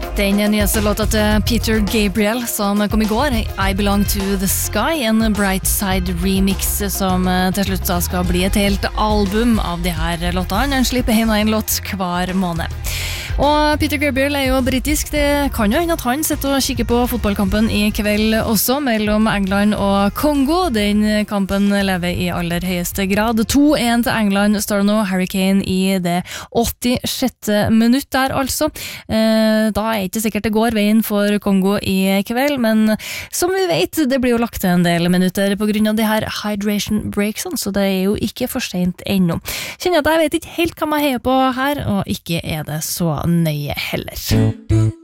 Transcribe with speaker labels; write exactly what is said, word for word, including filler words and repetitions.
Speaker 1: Den nyeste låta til Peter Gabriel som kom i går, I Belong to the Sky, en Brightside remix som til slutt skal bli et helt album av de her låtene. Han slipper en og en låt hver måned. Og Peter Gabriel er jo britisk. Det kan jo hende at han sitter og kikker på fotballkampen i kveld også, mellom England og Kongo. Den kampen lever i aller høyeste grad. to en til England står det nå. Harry Kane i det åttisjette minutt der altså. Eh, da er ikke sikkert det går veien for Kongo i kveld, men som vi vet, det blir jo lagt til en del minutter på grunn av de her hydration breaksene, så det er jo ikke for sent ennå. Kjenner at jeg vet ikke helt hva jeg heier på her, og ikke er det så nøye heller.